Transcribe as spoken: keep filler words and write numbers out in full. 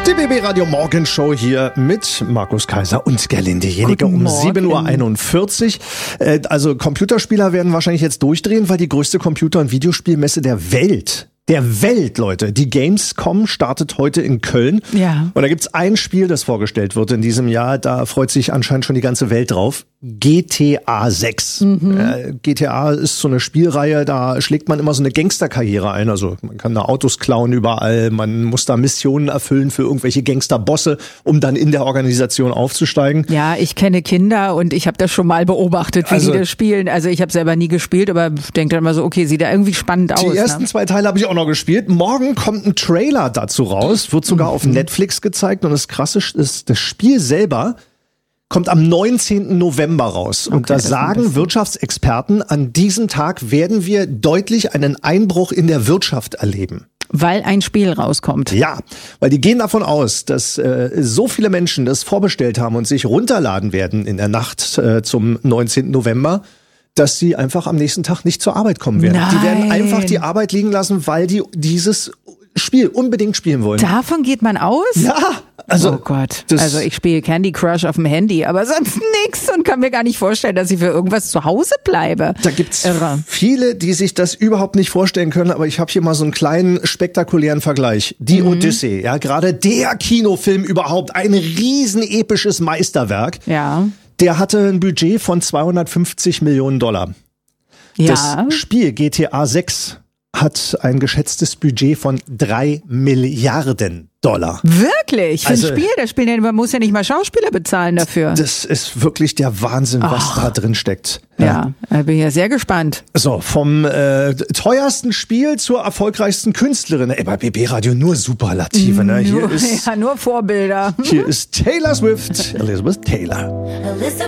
Die B B Radio Morgenshow hier mit Markus Kaiser und Gerlinde Jenige um sieben Uhr einundvierzig. Äh, also Computerspieler werden wahrscheinlich jetzt durchdrehen, weil die größte Computer- und Videospielmesse der Welt, der Welt, Leute, die Gamescom startet heute in Köln. Ja. Und da gibt's ein Spiel, das vorgestellt wird in diesem Jahr. Da freut sich anscheinend schon die ganze Welt drauf. G T A sechs. Mhm. Äh, G T A ist so eine Spielreihe, da schlägt man immer so eine Gangsterkarriere ein. Also man kann da Autos klauen überall, man muss da Missionen erfüllen für irgendwelche Gangsterbosse, um dann in der Organisation aufzusteigen. Ja, ich kenne Kinder und ich habe das schon mal beobachtet, wie Also, die das spielen. Also ich habe selber nie gespielt, aber denke dann immer so, okay, sieht da irgendwie spannend aus. Die ersten ne? zwei Teile habe ich auch noch gespielt. Morgen kommt ein Trailer dazu raus, wird sogar mhm. auf Netflix gezeigt. Und das Krasse ist, das Spiel selber kommt am neunzehnten November raus. Und okay, da sagen Wirtschaftsexperten, an diesem Tag werden wir deutlich einen Einbruch in der Wirtschaft erleben. Weil ein Spiel rauskommt. Ja, weil die gehen davon aus, dass äh, so viele Menschen das vorbestellt haben und sich runterladen werden in der Nacht äh, zum neunzehnten November, dass sie einfach am nächsten Tag nicht zur Arbeit kommen werden. Nein. Die werden einfach die Arbeit liegen lassen, weil die dieses Spiel unbedingt spielen wollen. Davon geht man aus? Ja, also oh Gott. Also ich spiele Candy Crush auf dem Handy, aber sonst nix und kann mir gar nicht vorstellen, dass ich für irgendwas zu Hause bleibe. Da gibt's Irre. viele, die sich das überhaupt nicht vorstellen können, aber ich habe hier mal so einen kleinen spektakulären Vergleich. Die mhm. Odyssee, ja, gerade der Kinofilm überhaupt, ein riesen episches Meisterwerk. Ja. Der hatte ein Budget von zweihundertfünfzig Millionen Dollar. Ja. Das Spiel G T A sechs hat ein geschätztes Budget von drei Milliarden Dollar. Wirklich? Für Also, ein Spiel? Das Spiel, man muss ja nicht mal Schauspieler bezahlen dafür. Das ist wirklich der Wahnsinn, was Ach. da drin steckt. Ja, ja, da bin ich ja sehr gespannt. So, vom äh, teuersten Spiel zur erfolgreichsten Künstlerin. Ey, bei B B Radio nur Superlative, ne? Hier nur, ist, ja, nur Vorbilder. hier ist Taylor Swift, Elizabeth Taylor.